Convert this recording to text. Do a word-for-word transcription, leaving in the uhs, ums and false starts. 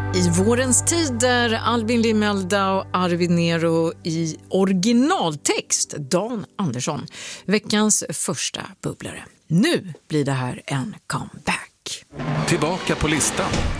I vårens tider, Albin Limelda och Arvid Nero i originaltext, Dan Andersson, veckans första bubblare. Nu blir det här en comeback. Tillbaka på listan.